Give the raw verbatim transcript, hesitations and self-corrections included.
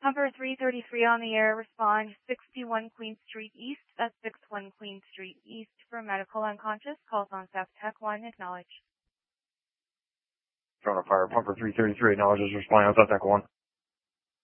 Pumper three thirty-three on the air, respond sixty-one Queen Street East, that's sixty-one Queen Street East for medical unconscious, calls on South Tech one, acknowledge. Drone of fire, Pumper three thirty-three acknowledges responding on South Tech one.